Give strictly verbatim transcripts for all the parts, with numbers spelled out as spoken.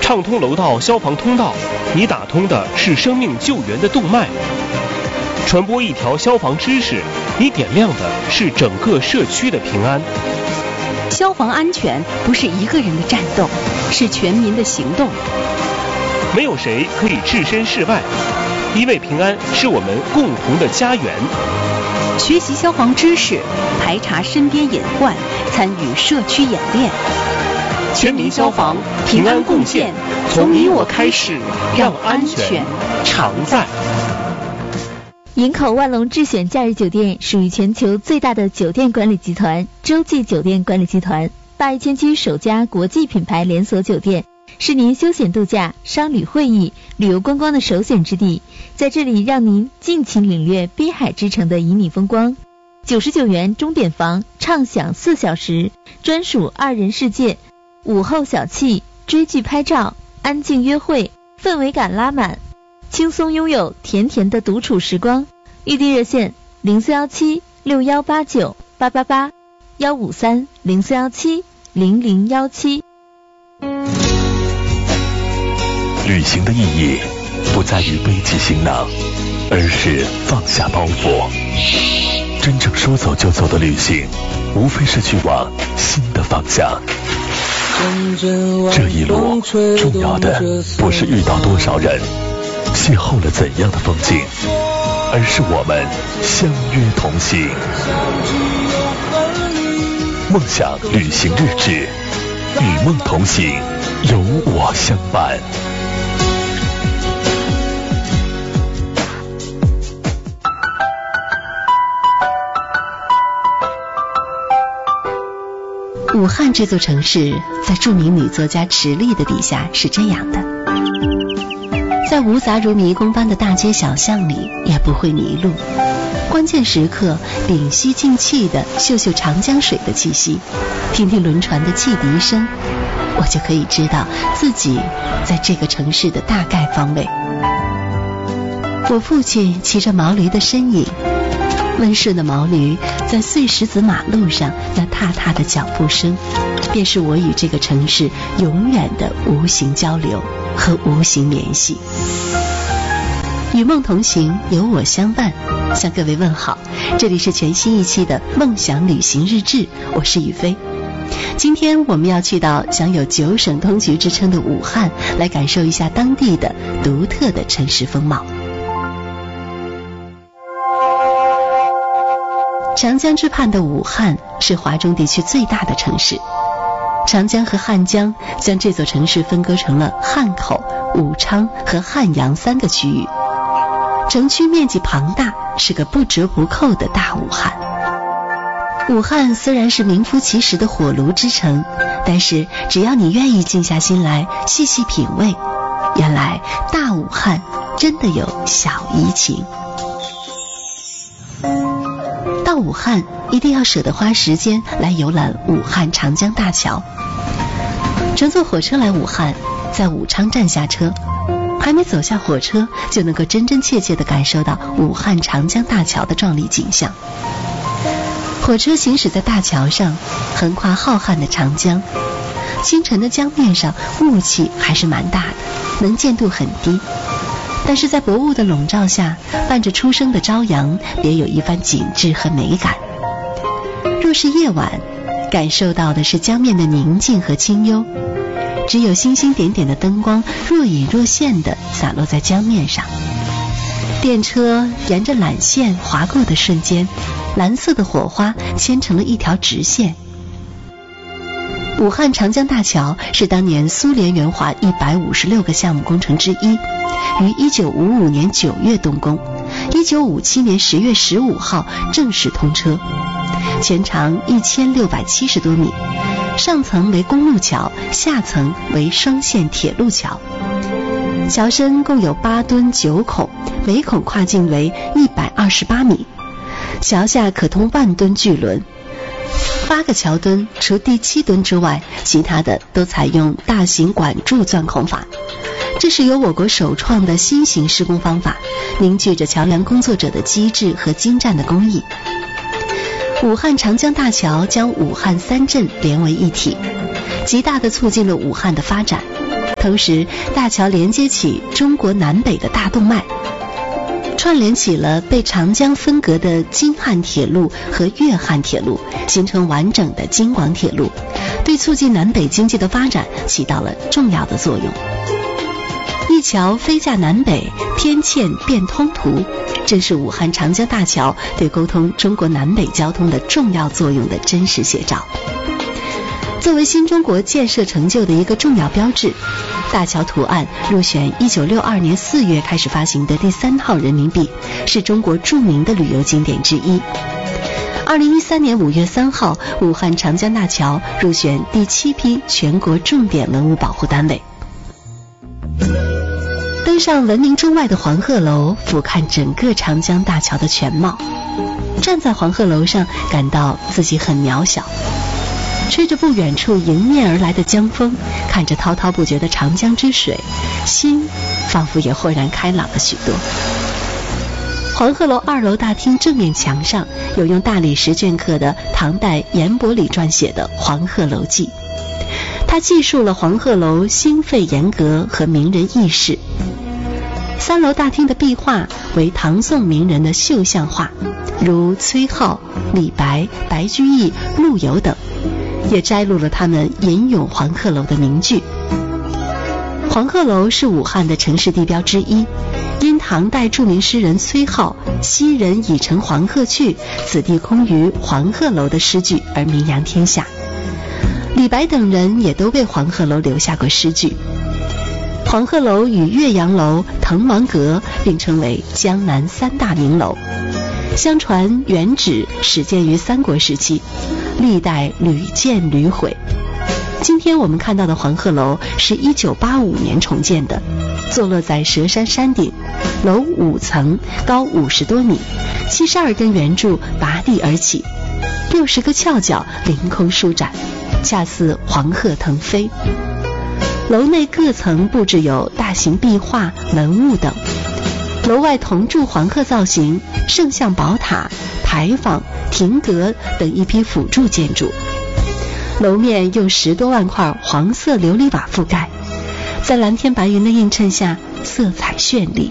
畅通楼道消防通道，你打通的是生命救援的动脉；传播一条消防知识，你点亮的是整个社区的平安。 消防安全不是一个人的战斗，是全民的行动。 没有谁可以置身事外，因为平安是我们共同的家园。 学习消防知识，排查身边隐患，参与社区演练。 全民消防，平安共建，从你我开始，让安全常在。 营口万隆智选假日酒店属于全球最大的酒店管理集团洲际酒店管理集团，大一千区首家国际品牌连锁酒店，是您休闲度假、商旅会议、旅游观光的首选之地。在这里，让您尽情领略滨海之城的旖旎风光。九十九元钟点房，畅享四小时，专属二人世界，午后小憩，追剧拍照，安静约会，氛围感拉满，轻松拥有甜甜的独处时光。预订热线零四幺七六幺八九八八八幺五三零四幺七零零幺七。 旅行的意义不在于背起行囊，而是放下包袱。真正说走就走的旅行，无非是去往新的方向。这一路重要的不是遇到多少人，邂逅了怎样的风景，而是我们相约同行。梦想旅行日志，与梦同行，有我相伴。 武汉这座城市在著名女作家池莉的笔下是这样的，在无杂如迷宫般的大街小巷里也不会迷路，关键时刻屏息静气地嗅嗅长江水的气息，听听轮船的汽笛声，我就可以知道自己在这个城市的大概方位。我父亲骑着毛驴的身影，温顺的毛驴在碎石子马路上那踏踏的脚步声，便是我与这个城市永远的无形交流和无形联系。与梦同行，有我相伴，向各位问好，这里是全新一期的梦想旅行日志，我是雨飞。今天我们要去到享有九省通衢之称的武汉，来感受一下当地的独特的城市风貌。长江之畔的武汉是华中地区最大的城市，长江和汉江将这座城市分割成了汉口、武昌和汉阳三个区域，城区面积庞大，是个不折不扣的大武汉。武汉虽然是名副其实的火炉之城，但是只要你愿意静下心来细细品味，原来大武汉真的有小怡情。到武汉一定要舍得花时间来游览武汉长江大桥。乘坐火车来武汉，在武昌站下车，还没走下火车，就能够真真切切地感受到武汉长江大桥的壮丽景象。火车行驶在大桥上，横跨浩瀚的长江，清晨的江面上雾气还是蛮大的，能见度很低，但是在薄雾的笼罩下，伴着初升的朝阳，别有一番景致和美感。若是夜晚，感受到的是江面的宁静和清幽，只有星星点点的灯光若隐若现地洒落在江面上。电车沿着缆线划过的瞬间，蓝色的火花牵成了一条直线。武汉长江大桥是当年苏联援华一百五十六个项目工程之一，于一九五五年九月动工，一九五七年十月十五号正式通车，全长一千六百七十多米，上层为公路桥，下层为双线铁路桥。桥身共有八墩九孔，每孔跨径为一百二十八米，桥下可通万吨巨轮。八个桥墩除第七墩之外，其他的都采用大型管柱钻孔法，这是由我国首创的新型施工方法，凝聚着桥梁工作者的机智和精湛的工艺。武汉长江大桥将武汉三镇连为一体，极大地促进了武汉的发展， 同时大桥连接起中国南北的大动脉，串联起了被长江分隔的京汉铁路和粤汉铁路，形成完整的京广铁路，对促进南北经济的发展起到了重要的作用。一桥飞架南北，天堑变通途，正是武汉长江大桥对沟通中国南北交通的重要作用的真实写照。作为新中国建设成就的一个重要标志，大桥图案入选一九六二年四月开始发行的第三套人民币，是中国著名的旅游景点之一。二零一三年五月三号，武汉长江大桥入选第七批全国重点文物保护单位。登上闻名中外的黄鹤楼，俯瞰整个长江大桥的全貌，站在黄鹤楼上，感到自己很渺小。吹着不远处迎面而来的江风，看着滔滔不绝的长江之水，心仿佛也豁然开朗了许多。黄鹤楼二楼大厅正面墙上有用大理石镌刻的唐代严伯礼撰写的《黄鹤楼记》，它记述了黄鹤楼兴废严格和名人轶事。三楼大厅的壁画为唐宋名人的绣像画，如崔颢、李白、白居易、陆游等，也摘录了他们吟咏黄鹤楼的名句。黄鹤楼是武汉的城市地标之一，因唐代著名诗人崔颢“昔人已乘黄鹤去，此地空余黄鹤楼”的诗句而名扬天下。李白等人也都为黄鹤楼留下过诗句。黄鹤楼与岳阳楼、滕王阁并称为江南三大名楼。相传原址始建于三国时期，历代屡建屡毁。今天我们看到的黄鹤楼是一九八五年重建的，坐落在蛇山山顶，楼五层，高五十多米，七十二根圆柱拔地而起，六十个翘角凌空舒展，恰似黄鹤腾飞。楼内各层布置有大型壁画、文物等，楼外铜铸黄鹤造型、圣像宝塔、牌坊、亭阁等一批辅助建筑。楼面用十多万块黄色琉璃瓦覆盖，在蓝天白云的映衬下，色彩绚丽。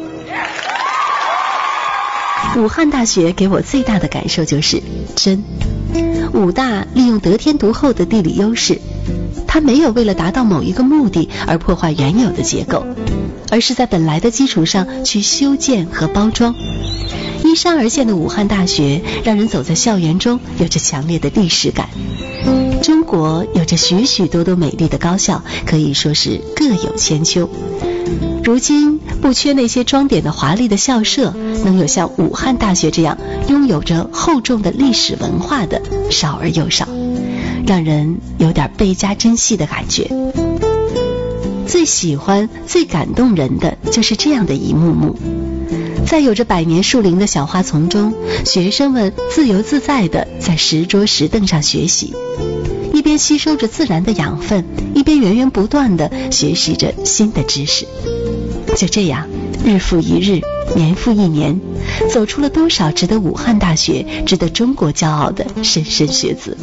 武汉大学给我最大的感受就是真。武大利用得天独厚的地理优势，它没有为了达到某一个目的而破坏原有的结构，而是在本来的基础上去修建和包装。依山而建的武汉大学让人走在校园中有着强烈的历史感。中国有着许许多多美丽的高校，可以说是各有千秋。如今不缺那些装点的华丽的校舍，能有像武汉大学这样拥有着厚重的历史文化的少而又少，让人有点倍加珍惜的感觉。最喜欢最感动人的就是这样的一幕幕，在有着百年树龄的小花丛中，学生们自由自在地在石桌石凳上学习，一边吸收着自然的养分，一边源源不断地学习着新的知识。就这样，日复一日，年复一年，走出了多少值得武汉大学、值得中国骄傲的莘莘学子。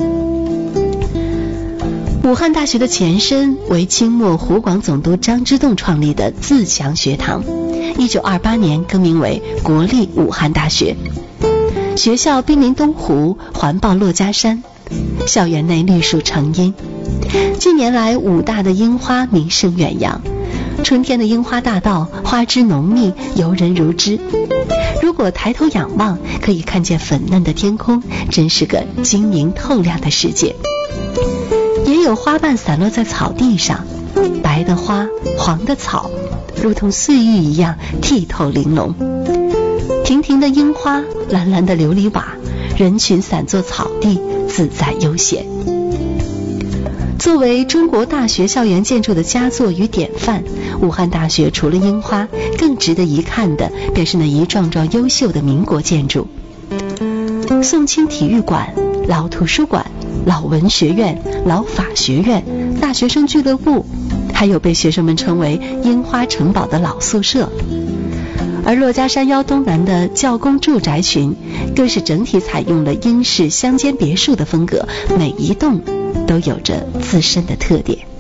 武汉大学的前身为清末湖广总督张之洞创立的自强学堂，一九二八年更名为国立武汉大学。学校濒临东湖，环抱珞珈山，校园内绿树成荫。近年来，武大的樱花名声远扬，春天的樱花大道花枝浓密，游人如织。如果抬头仰望，可以看见粉嫩的天空，真是个晶莹透亮的世界。也有花瓣散落在草地上，白的花，黄的草，如同碎玉一样剔透玲珑。亭亭的樱花，蓝蓝的琉璃瓦，人群散作草地，自在悠闲。作为中国大学校园建筑的佳作与典范，武汉大学除了樱花，更值得一看的便是那一幢幢优秀的民国建筑。宋清体育馆、老图书馆、老文学院、老法学院、大学生俱乐部，还有被学生们称为樱花城堡的老宿舍。而珞珈山腰东南的教工住宅群，更是整体采用了英式乡间别墅的风格，每一栋都有着自身的特点。